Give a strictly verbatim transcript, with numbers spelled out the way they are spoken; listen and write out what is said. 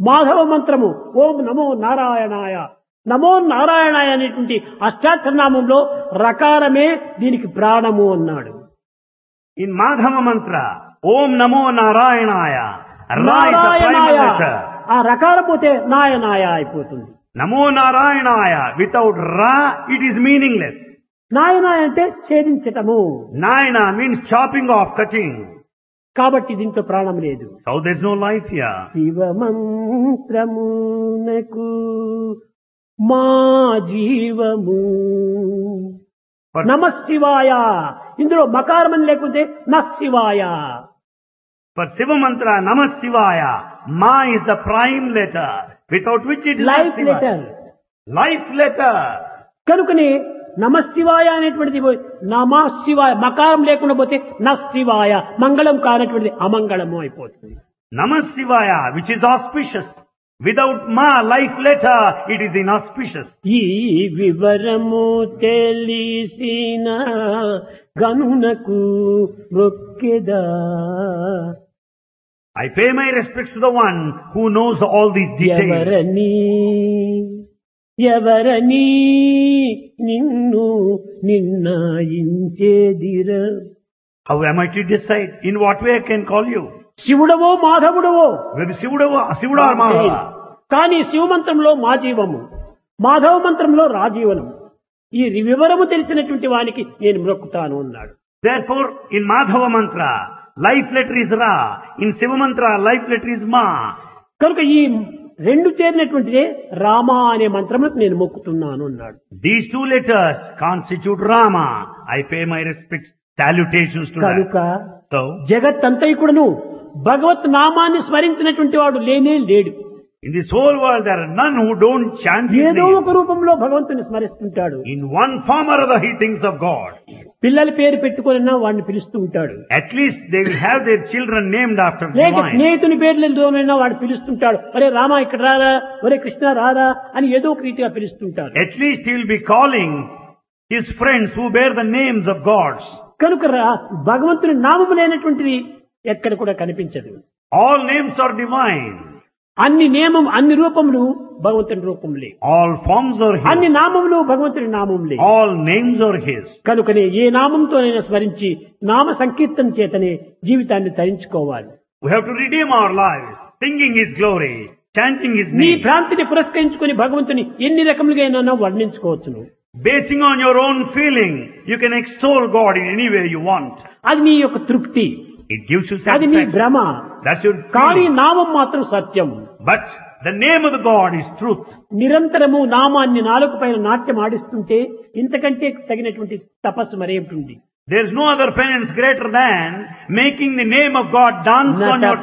మాధవ మంత్రము ఓం నమో నారాయణాయ. నమో నారాయణాయ అనేటువంటి అష్టాక్షరనామంలో రకారమే దీనికి ప్రాణము అన్నాడు. In Madhava mantra, Om Namo Narayanaya. Ra is the prime నారాయణాయ letter. ఆ రకార పోతే నాయనాయ అయిపోతుంది. Namo Narayanaya. Without Ra, it is meaningless. నాయనాయ అంటే ఛేదించటము. Nayana means chopping off, cutting. కాబట్టి దీంట్లో ప్రాణం లేదు. So there's no life here. శివమంత్రమునకు మా జీవము But నమ శివాయ. ఇందులో మకారమని లేకుంటే న శివాయ. for Shiva mantra, Namah Shivaya, Ma is the prime letter, without which it is not life Shiva. Letter. Life letter. కనుకనే నమ శివాయ అనేటువంటిది పోయి నమ శివాయ మకారం లేకుండా పోతే న శివాయ మంగళం కానటువంటిది అమంగళము అయిపోతుంది. Namah Shivaya, which is auspicious. Without Ma, life letter, it is inauspicious. ఈ వివరము తెలిసిన గనునకు మొక్కెదా. I pay my respects to the one who knows all these details. ఎవరని ఎవరని నిన్ను నిర్ణయించేదిర. How am I to decide? In what way I can call you? శివుడవో మాధవుడవో Whether Sivuda Sivuda or Mahava. కానీ శివమంత్రంలో మా జీవము, మాధవ మంత్రంలో రాజీవనం. ఈ వివరము తెలిసినటువంటి వానికి నేను మ్రొక్కుతాను అన్నాడు. Therefore, in Madhava mantra, life letter is Ra. In Shiva mantra, life letter is Ma. కనుక ఈ రెండు చేరినటువంటిదే రామ అనే మంత్రములకు నేను మొక్కుతున్నాను అన్నాడు. These two letters constitute Rama. I pay my respects, salutations to కనుక that. So, జగత్తంతైకుడును భగవత్ నామాన్ని స్మరించినటువంటి వాడు లేనే లేడు. in this whole world, there are none who don't chant His ఏదో name. ఒక రూపంలో భగవంతుని స్మరిస్తుంటాడు. In one form or other, he thinks of God. పిల్లల పేరు పెట్టుకున్నా వాడిని పిలుస్తూ ఉంటాడు. At least they will have their children named after లేక divine. స్నేహితుని పేర్లతోనైనా వాడు పిలుస్తుంటాడు. ఒరే రామ ఇక్కడ రారా, ఒరే కృష్ణ రారా అని ఏదో ఒక రీతిగా పిలుస్తుంటాడు. At least he will be calling his friends who bear the names of gods. కనుక రా- భగవంతుని నామము లేనటువంటిది ఎక్కడ కూడా కనిపించదు. All names are divine. అన్ని నియమం అన్ని రూపములు భగవంతుని రూపములే, All forms are అన్ని His. నామములు భగవంతుని నామములే. All names are His. కనుకనే ఏ నామంతోనైనా స్మరించి నామ సంకీర్తన చేతనే జీవితాన్ని తరించుకోవాలి. We have to redeem our lives, singing His glory, chanting His నీ name. భ్రాంతిని పురస్కరించుకుని భగవంతుని ఎన్ని రకములుగా వర్ణించుకోవచ్చును. Basing on your own feeling, you can extol God in any way you want. అది నీ యొక్క తృప్తి, It gives you అది నీ satisfaction. భ్రమ. That's your కానీ feeling. నామం మాత్రం సత్యం. But the name of the God is truth. నిరంతరము నామాన్ని నాలుగు పైన నాట్యం ఆడిస్తుంటే ఇంతకంటే తగినటువంటి తపస్సు మరేమిటి? There is no other penance greater than making the name of God dance on your